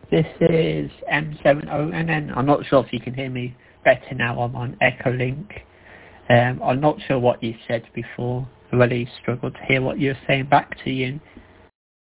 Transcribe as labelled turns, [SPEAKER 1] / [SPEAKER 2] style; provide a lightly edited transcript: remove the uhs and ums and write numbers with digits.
[SPEAKER 1] This is M70NN. I'm not sure if you can hear me better now. I'm on Echolink. I'm not sure what you said before. I really struggled to hear what you were saying back to you.